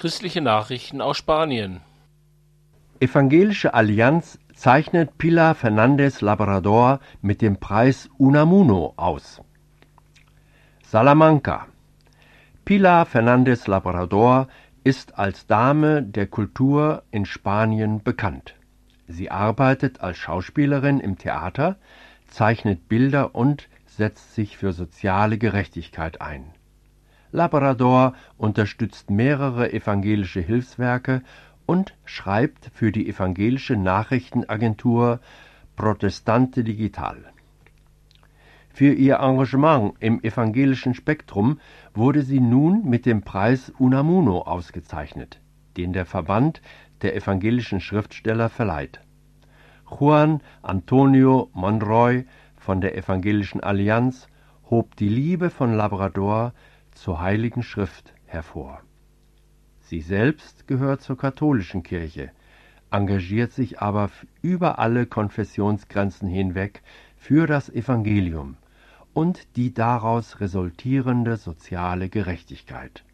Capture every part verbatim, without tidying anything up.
Christliche Nachrichten aus Spanien. Evangelische Allianz zeichnet Pilar Fernández Labrador mit dem Preis Unamuno aus. Salamanca. Pilar Fernández Labrador ist als Dame der Kultur in Spanien bekannt. Sie arbeitet als Schauspielerin im Theater, zeichnet Bilder und setzt sich für soziale Gerechtigkeit ein. Labrador unterstützt mehrere evangelische Hilfswerke und schreibt für die evangelische Nachrichtenagentur Protestante Digital. Für ihr Engagement im evangelischen Spektrum wurde sie nun mit dem Preis Unamuno ausgezeichnet, den der Verband der evangelischen Schriftsteller verleiht. Juan Antonio Monroy von der Evangelischen Allianz hob die Liebe von Labrador zur Heiligen Schrift hervor. Sie selbst gehört zur katholischen Kirche, engagiert sich aber über alle Konfessionsgrenzen hinweg für das Evangelium und die daraus resultierende soziale Gerechtigkeit.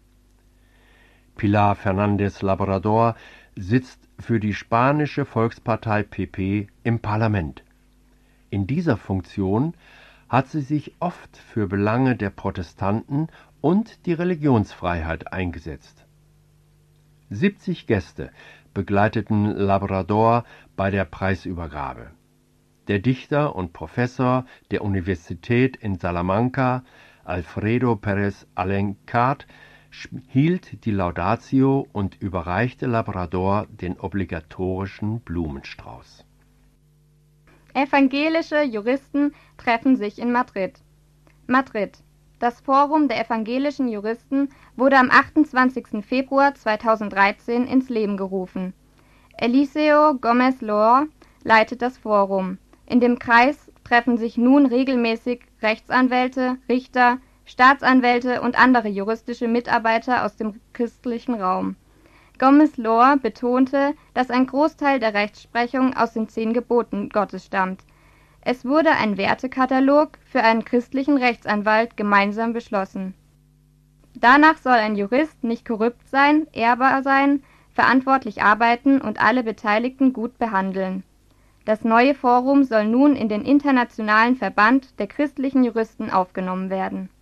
Pilar Fernández Labrador sitzt für die spanische Volkspartei P P im Parlament. In dieser Funktion hat sie sich oft für Belange der Protestanten und die Religionsfreiheit eingesetzt. siebzig Gäste begleiteten Labrador bei der Preisübergabe. Der Dichter und Professor der Universität in Salamanca, Alfredo Pérez Alencart, hielt die Laudatio und überreichte Labrador den obligatorischen Blumenstrauß. Evangelische Juristen treffen sich in Madrid. Madrid. Das Forum der evangelischen Juristen wurde am achtundzwanzigsten Februar zweitausenddreizehn ins Leben gerufen. Eliseo Gómez Loor leitet das Forum. In dem Kreis treffen sich nun regelmäßig Rechtsanwälte, Richter, Staatsanwälte und andere juristische Mitarbeiter aus dem christlichen Raum. Gómez Loor betonte, dass ein Großteil der Rechtsprechung aus den zehn Geboten Gottes stammt. Es wurde ein Wertekatalog für einen christlichen Rechtsanwalt gemeinsam beschlossen. Danach soll ein Jurist nicht korrupt sein, ehrbar sein, verantwortlich arbeiten und alle Beteiligten gut behandeln. Das neue Forum soll nun in den Internationalen Verband der christlichen Juristen aufgenommen werden.